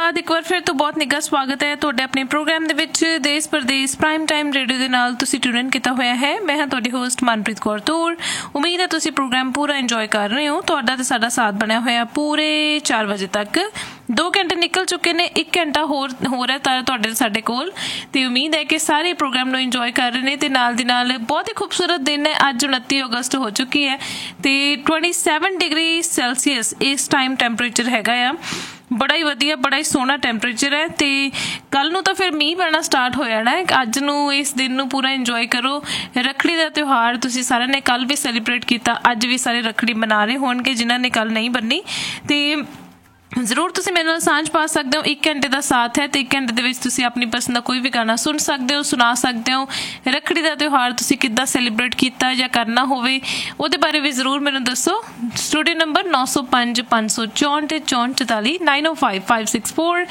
बाद एक बार फिर तो बहुत निੱਘਾ स्वागत है ਤੁਹਾਡੇ ਆਪਣੇ ਪ੍ਰੋਗਰਾਮ ਦੇ ਵਿੱਚ ਦੇਸ਼ ਪ੍ਰਦੇਸ਼ ਪ੍ਰਾਈਮ ਟਾਈਮ ਰੇਡੀਓ ਦੇ ਨਾਲ ਤੁਸੀਂ ਟਿਊਨ ਕੀਤਾ ਹੋਇਆ ਹੈ। ਮੈਂ ਹਾਂ ਤੁਹਾਡੀ ਹੋਸਟ ਮਨਪ੍ਰੀਤ ਕੌਰ ਤੂਰ। ਉਮੀਦ ਹੈ ਤੁਸੀਂ ਪ੍ਰੋਗਰਾਮ ਪੂਰਾ ਇੰਜੋਏ ਕਰ ਰਹੇ ਹੋ। ਤੁਹਾਡਾ ਤੇ ਸਾਡਾ ਸਾਥ ਬਣਿਆ ਹੋਇਆ ਪੂਰੇ 4 ਵਜੇ ਤੱਕ। 2 ਘੰਟੇ ਨਿਕਲ ਚੁੱਕੇ ਨੇ, 1 ਘੰਟਾ ਹੋ ਰਿਹਾ ਤਾਂ ਤੁਹਾਡੇ ਸਾਡੇ ਕੋਲ, ਤੇ ਉਮੀਦ ਹੈ ਕਿ ਸਾਰੇ ਪ੍ਰੋਗਰਾਮ ਨੂੰ ਇੰਜੋਏ ਕਰ ਰਹੇ ਨੇ। ਤੇ ਨਾਲ ਦੀ ਨਾਲ ਬਹੁਤ ਹੀ ਖੂਬਸੂਰਤ ਦਿਨ ਹੈ, ਅੱਜ 29 ਅਗਸਤ ਹੋ ਚੁੱਕੀ ਹੈ ਤੇ 27 ਡਿਗਰੀ ਸੈਲਸੀਅਸ ਇਸ ਟਾਈਮ ਟੈਂਪਰੇਚਰ ਹੈਗਾ ਆ। ਬੜਾ ਹੀ ਵਧੀਆ, ਬੜਾ ਹੀ ਸੋਹਣਾ ਟੈਂਪਰੇਚਰ ਹੈ ਤੇ ਕੱਲ੍ਹ ਨੂੰ ਤਾਂ ਫਿਰ ਮੀਂਹ ਪੈਣਾ ਸਟਾਰਟ ਹੋ ਜਾਣਾ ਹੈ। ਅੱਜ ਨੂੰ ਇਸ ਦਿਨ ਨੂੰ ਪੂਰਾ ਇੰਜੋਏ ਕਰੋ। ਰੱਖੜੀ ਦਾ ਤਿਉਹਾਰ ਤੁਸੀਂ ਸਾਰਿਆਂ ਨੇ ਕੱਲ੍ਹ ਵੀ ਸੈਲੀਬ੍ਰੇਟ ਕੀਤਾ, ਅੱਜ ਵੀ ਸਾਰੇ ਰੱਖੜੀ ਮਨਾ ਰਹੇ ਹੋਣਗੇ ਜਿਨ੍ਹਾਂ ਨੇ ਕੱਲ੍ਹ ਨਹੀਂ ਬੰਨੀ। ਤੇ ਜ਼ਰੂਰ ਤੁਸੀਂ ਮੇਰੇ ਨਾਲ ਸਾਂਝ ਪਾ ਸਕਦੇ ਹੋ। 1 ਘੰਟੇ ਦਾ ਸਾਥ ਹੈ ਤੇ 1 ਘੰਟੇ ਦੇ ਵਿੱਚ ਤੁਸੀਂ ਆਪਣੀ ਪਸੰਦ ਦਾ ਕੋਈ ਵੀ ਗਾਣਾ ਸੁਣ ਸਕਦੇ ਹੋ, ਸੁਣਾ ਸਕਦੇ ਹੋ। ਰੱਖੜੀ ਦਾ ਤਿਉਹਾਰ ਤੁਸੀਂ ਕਿੱਦਾਂ ਸੈਲੀਬ੍ਰੇਟ ਕੀਤਾ ਜਾਂ ਕਰਨਾ ਹੋਵੇ ਉਹਦੇ ਬਾਰੇ ਵੀ ਜ਼ਰੂਰ ਮੈਨੂੰ ਦੱਸੋ। ਸਟੂਡੀਓ ਨੰਬਰ 905 564 6444 905 564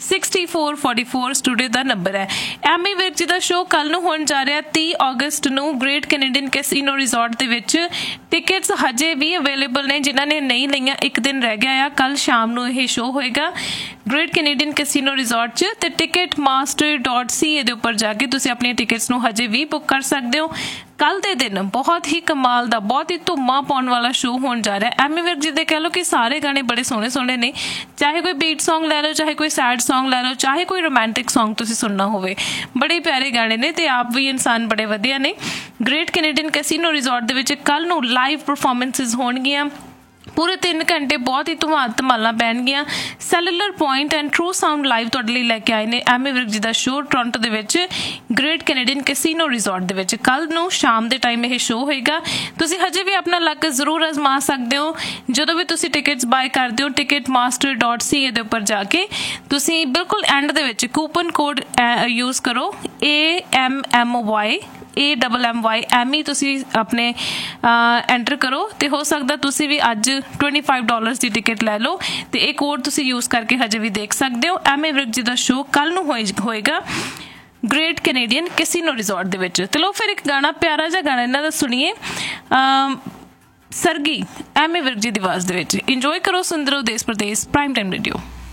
6444 ਸਟੂਡੀਓ ਦਾ ਨੰਬਰ ਹੈ। ਐਮੀ ਵਿਰਕ ਜੀ ਦਾ ਸ਼ੋਅ ਕੱਲ੍ਹ ਨੂੰ ਹੋਣ ਜਾ ਰਿਹਾ 30 ਅਗਸਤ ਨੂੰ ਗ੍ਰੇਟ ਕੈਨੇਡੀਅਨ ਕੈਸੀਨੋ ਰਿਜ਼ੋਰਟ ਦੇ ਵਿੱਚ। ਟਿਕਟਸ ਹਜੇ ਵੀ ਅਵੇਲੇਬਲ ਨੇ, ਜਿਨ੍ਹਾਂ ਨੇ ਨਹੀਂ ਲਈਆਂ 1 ਦਿਨ ਰਹਿ ਗਿਆ ਆ। ਕੱਲ੍ਹ ਸ਼ਾਮ ਨੂੰ ਇਹ ਸ਼ੋਅ ਹੋਏਗਾ ਗ੍ਰੇਟ ਕੈਨੇਡੀਅਨ ਕੈਸੀਨੋ ਰਿਜ਼ੋਰਟ 'ਚ ਤੇ ticketmaster.ca ਦੇ ਉੱਪਰ ਜਾ ਕੇ ਤੁਸੀਂ ਆਪਣੀਆਂ ਟਿਕਟਸ ਨੂੰ ਹਜੇ ਵੀ ਬੁੱਕ ਕਰ ਸਕਦੇ ਹੋ। ਕੱਲ੍ਹ ਦੇ ਦਿਨ ਬਹੁਤ ਹੀ ਕਮਾਲ ਦਾ, ਬਹੁਤ ਹੀ ਧੁੰਮਾਂ ਪਾਉਣ ਵਾਲਾ ਸ਼ੋਅ ਹੋਣ ਜਾ ਰਿਹਾ। ਐਮੀ ਵਿਰਕ ਜੀ ਦੇ ਕਹਿ ਲਓ ਕਿ ਸਾਰੇ ਗਾਣੇ ਬੜੇ ਸੋਹਣੇ ਸੋਹਣੇ ਨੇ, ਚਾਹੇ ਕੋਈ ਬੀਟ ਸੌਂਗ ਲੈ ਲਓ, ਚਾਹੇ ਕੋਈ ਸੈਡ ਸੌਂਗ ਲੈ ਲਓ, ਚਾਹੇ ਕੋਈ ਰੋਮਾਂਟਿਕ ਸੌਂਗ ਤੁਸੀਂ ਸੁਣਨਾ ਹੋਵੇ, ਬੜੇ ਪਿਆਰੇ ਗਾਣੇ ਨੇ ਤੇ ਆਪ ਵੀ ਇਨਸਾਨ ਬੜੇ ਵਧੀਆ ਨੇ। ਗ੍ਰੇਟ ਕੈਨੇਡੀਅਨ ਕੈਸੀਨੋ ਰਿਜ਼ੋਰਟ ਦੇ ਵਿੱਚ ਕੱਲ੍ਹ ਨੂੰ ਲਾਈਵ ਪਰਫੋਰਮੈਂਸਿਸ ਹੋਣਗੀਆਂ ਪੂਰੇ 3 ਘੰਟੇ, ਬਹੁਤ ਹੀ ਧਮਾਲਾਂ ਪੈਣਗੀਆਂ। Cellular point and true sound live ਤੁਹਾਡੇ ਲਈ ਲੈ ਕੇ ਆਏ ਨੇ ਐਮੀ ਵਿਰਕ ਜੀ ਦਾ ਸ਼ੋਅ ਟੋਰਾਂਟੋ ਦੇ ਵਿੱਚ ਗ੍ਰੇਟ ਕੈਨੇਡੀਅਨ ਕੈਸੀਨੋ ਰਿਜ਼ੋਰਟ ਦੇ ਵਿੱਚ। ਕੱਲ੍ਹ ਨੂੰ ਸ਼ਾਮ ਦੇ ਟਾਈਮ ਇਹ ਸ਼ੋਅ ਹੋਏਗਾ। ਤੁਸੀਂ ਹਜੇ ਵੀ ਆਪਣਾ ਲੱਕ ਜ਼ਰੂਰ ਅਜ਼ਮਾ ਸਕਦੇ ਹੋ ਜਦੋਂ ਵੀ ਤੁਸੀਂ ਟਿਕਟਸ ਬਾਏ ਕਰਦੇ ਹੋ। ticketmaster.ca ਦੇ ਉੱਪਰ ਜਾ ਕੇ ਤੁਸੀਂ ਬਿਲਕੁਲ ਐਂਡ ਦੇ ਵਿੱਚ ਕੂਪਨ ਕੋਡ ਯੂਜ਼ ਕਰੋ AMMY ਐਮੀ ਤੁਸੀਂ ਆਪਣੇ ਐਂਟਰ ਕਰੋ ਤੇ ਹੋ ਸਕਦਾ ਤੁਸੀਂ ਵੀ ਅੱਜ $25 ਦੀ ਟਿਕਟ ਲੈ ਲਓ ਤੇ ਇਹ ਕੋਡ ਤੁਸੀਂ ਯੂਜ਼ ਕਰਕੇ ਹਜੇ ਵੀ ਦੇਖ ਸਕਦੇ ਹੋ। ਐਮੀ ਵਿਰਕ ਜੀ ਦਾ ਸ਼ੋਅ ਕੱਲ੍ਹ ਨੂੰ ਹੋਏਗਾ ਗ੍ਰੇਟ ਕੈਨੇਡੀਅਨ ਕੈਸੀਨੋ ਰਿਜ਼ੋਰਟ ਦੇ ਵਿੱਚ। ਚਲੋ ਫਿਰ ਇੱਕ ਗਾਣਾ, ਪਿਆਰਾ ਜਿਹਾ ਗਾਣਾ ਇਹਨਾਂ ਦਾ ਸੁਣੀਏ, ਸਰਗੀ ਐਮੀ ਵਿਰਕ ਜੀ ਦੀ ਆਵਾਜ਼ ਦੇ ਵਿੱਚ। ਇੰਜੋਏ ਕਰੋ, ਸੁਣਦੇ ਰਹੋ ਦੇਸ਼ ਪ੍ਰਦੇਸ਼ ਪ੍ਰਾਈਮ ਟਾਈਮ ਰੇਡੀਓ।